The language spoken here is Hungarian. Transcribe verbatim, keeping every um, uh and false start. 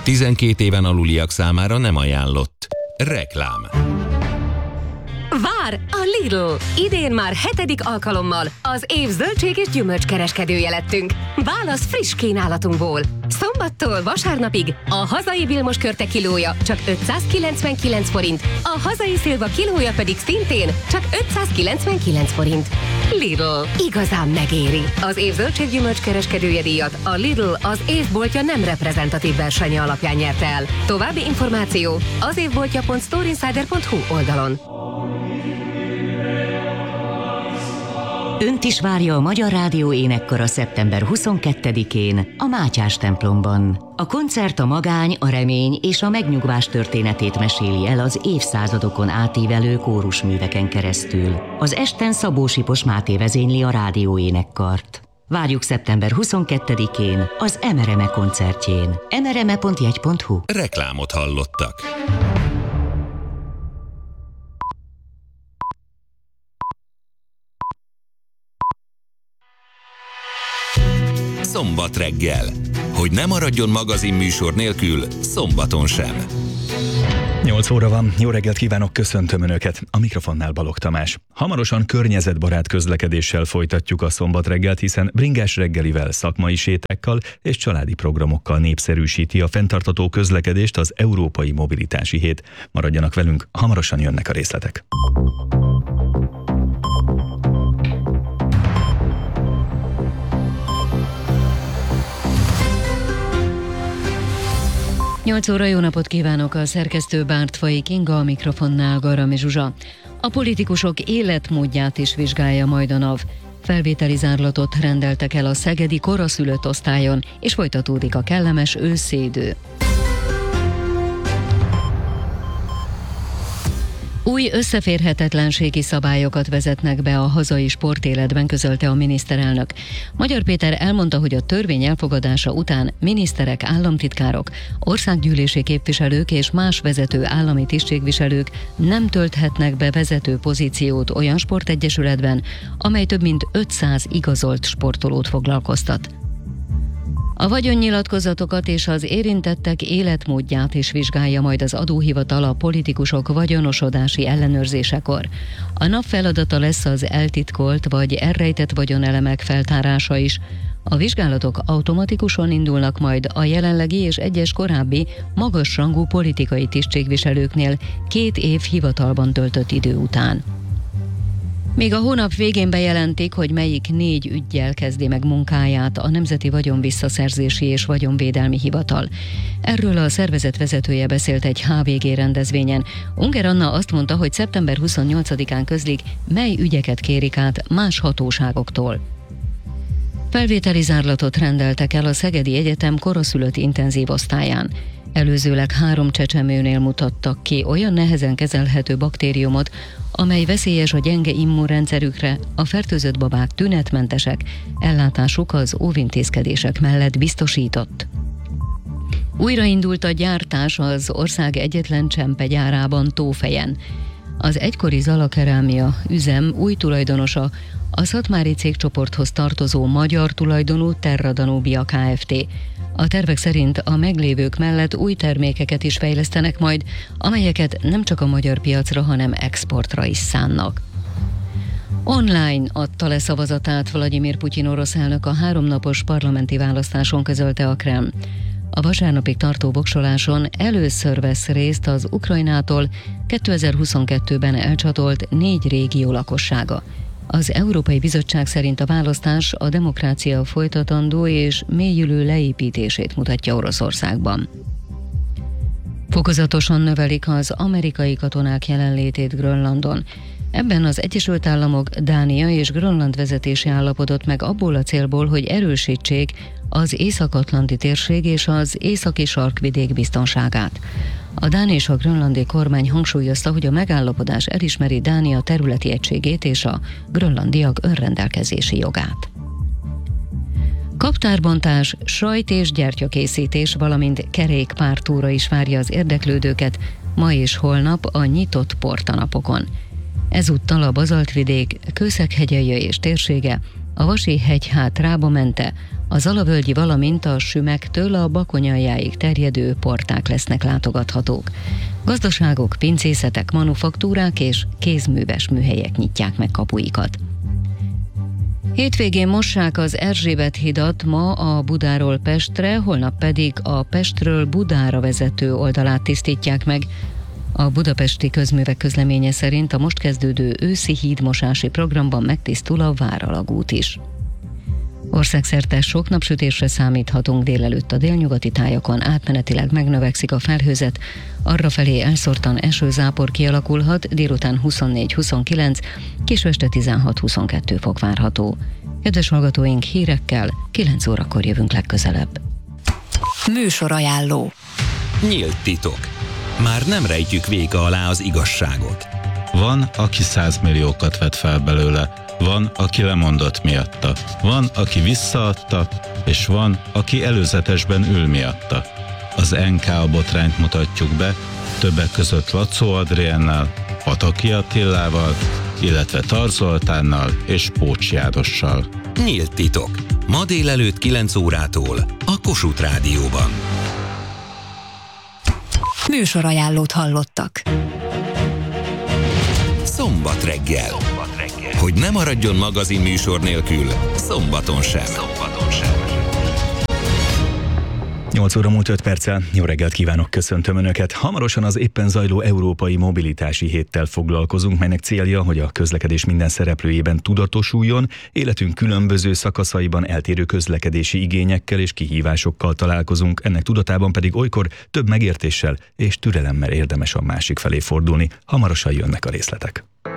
tizenkét éven aluliak számára nem ajánlott. Reklám. Vár a Lidl! Idén már hetedik alkalommal az év zöldség és gyümölcskereskedője lettünk. Válasz friss kínálatunkból. Szombattól vasárnapig a hazai Vilmos körte kilója csak ötszázkilencvenkilenc forint, a hazai szilva kilója pedig szintén csak ötszázkilencvenkilenc forint. Lidl. Igazán megéri. Az év zöldség gyümölcskereskedője díjat a Lidl az évboltja nem reprezentatív versenye alapján nyerte el. További információ az évboltja pont storeinsider pont hu oldalon. Önt is várja a Magyar Rádió énekkara szeptember huszonkettedikén a Mátyás templomban. A koncert a magány, a remény és a megnyugvás történetét meséli el az évszázadokon átívelő kórusműveken keresztül. Az esten Szabó Sipos Máté vezényli a rádió énekkart. Várjuk szeptember huszonkettedikén az Emereme koncertjén. emereme pont jegy pont hu. Reklámot hallottak. Szombat reggel. Hogy ne maradjon magazinműsor nélkül, szombaton sem. nyolc óra van, jó reggelt kívánok, köszöntöm Önöket. A mikrofonnál Balogh Tamás. Hamarosan környezetbarát közlekedéssel folytatjuk a szombat reggelt, hiszen bringás reggelivel, szakmai sétákkal és családi programokkal népszerűsíti a fenntartható közlekedést az Európai Mobilitási Hét. Maradjanak velünk, hamarosan jönnek a részletek. nyolc óra, jó napot kívánok, a szerkesztő Bártfai Kinga, a mikrofonnál Garami Zsuzsa. A politikusok életmódját is vizsgálja majd a NAV. Felvételi zárlatot rendeltek el a szegedi koraszülött osztályon, és folytatódik a kellemes őszi idő. Új összeférhetetlenségi szabályokat vezetnek be a hazai sportéletben, közölte a miniszterelnök. Magyar Péter elmondta, hogy a törvény elfogadása után miniszterek, államtitkárok, országgyűlési képviselők és más vezető állami tisztségviselők nem tölthetnek be vezető pozíciót olyan sportegyesületben, amely több mint ötszáz igazolt sportolót foglalkoztat. A vagyonnyilatkozatokat és az érintettek életmódját is vizsgálja majd az adóhivatal a politikusok vagyonosodási ellenőrzésekor. A NAV feladata lesz az eltitkolt vagy elrejtett vagyonelemek feltárása is. A vizsgálatok automatikusan indulnak majd a jelenlegi és egyes korábbi magasrangú politikai tisztségviselőknél két év hivatalban töltött idő után. Még a hónap végén bejelentik, hogy melyik négy üggyel kezdi meg munkáját a Nemzeti Vagyonvisszaszerzési és Vagyonvédelmi Hivatal. Erről a szervezet vezetője beszélt egy há vé gé rendezvényen. Unger Anna azt mondta, hogy szeptember huszonnyolcadikán közlik, mely ügyeket kérik át más hatóságoktól. Felvételi zárlatot rendeltek el a Szegedi Egyetem koraszülött intenzív osztályán. Előzőleg három csecsemőnél mutattak ki olyan nehezen kezelhető baktériumot, amely veszélyes a gyenge immunrendszerükre, a fertőzött babák tünetmentesek, ellátásuk az óvintézkedések mellett biztosított. Újraindult a gyártás az ország egyetlen csempegyárában, Tófejen. Az egykori Zala Kerámia üzem új tulajdonosa a szatmári cégcsoporthoz tartozó magyar tulajdonú Terra Danubia Kft. A tervek szerint a meglévők mellett új termékeket is fejlesztenek majd, amelyeket nem csak a magyar piacra, hanem exportra is szánnak. Online adta le szavazatát Vladimir Putyin orosz elnök a háromnapos parlamenti választáson, közölte a Kreml. A vasárnapig tartó voksoláson először vesz részt az Ukrajnától kétezer-huszonkettőben elcsatolt négy régió lakossága. Az Európai Bizottság szerint a választás a demokrácia folytatandó és mélyülő leépítését mutatja Oroszországban. Fokozatosan növelik az amerikai katonák jelenlétét Grönlandon. Ebben az Egyesült Államok, Dánia és Grönland vezetése állapodott meg abból a célból, hogy erősítsék az Észak-Atlanti térség és az északi sarkvidék biztonságát. A dán és a grönlandi kormány hangsúlyozta, hogy a megállapodás elismeri Dánia területi egységét és a grönlandiak önrendelkezési jogát. Kaptárbontás, sajt- és gyertyakészítés, valamint kerékpártúra is várja az érdeklődőket ma és holnap a nyitott portanapokon. Ezúttal a Bazaltvidék, Kőszeg hegyelje és térsége, a Vasi hegyhát Rába mente, A Zalavölgyi, valamint a Sümegtől a Bakonyaljáig terjedő porták lesznek látogathatók. Gazdaságok, pincészetek, manufaktúrák és kézműves műhelyek nyitják meg kapuikat. Hétvégén mossák az Erzsébet hidat ma a Budáról Pestre, holnap pedig a Pestről Budára vezető oldalát tisztítják meg. A budapesti közművek közleménye szerint a most kezdődő őszi hídmosási programban megtisztul a Váralagút is. Országszerte sok napsütésre számíthatunk, délelőtt a délnyugati tájakon átmenetileg megnövekszik a felhőzet, arrafelé elszórtan esőzápor kialakulhat, délután huszonnégy-huszonkilenc, késő este tizenhat-huszonkettő fok várható. Kedves hallgatóink, hírekkel kilenc órakor jövünk legközelebb. Műsorajánló. Nyílt titok. Már nem rejtjük véka alá az igazságot. Van, aki százmilliókat vett fel belőle, van, aki lemondott miatta, van, aki visszaadta, és van, aki előzetesben ül miatta. Az en ká botrányt mutatjuk be, többek között Lacó Adriennel, Pataki Attilával, illetve Tar Zoltánnal és Pócs Jánossal. Nyílt titok. Ma délelőtt kilenc órától a Kossuth Rádióban. Műsorajánlót hallottak. Szombat reggel. Hogy ne maradjon magazin műsor nélkül, szombaton sem. Szombaton sem. nyolc óra múlt öt perccel. Jó reggelt kívánok, köszöntöm Önöket. Hamarosan az éppen zajló Európai Mobilitási Héttel foglalkozunk, melynek célja, hogy a közlekedés minden szereplőjében tudatosuljon, életünk különböző szakaszaiban eltérő közlekedési igényekkel és kihívásokkal találkozunk, ennek tudatában pedig olykor több megértéssel és türelemmel érdemes a másik felé fordulni. Hamarosan jönnek a részletek.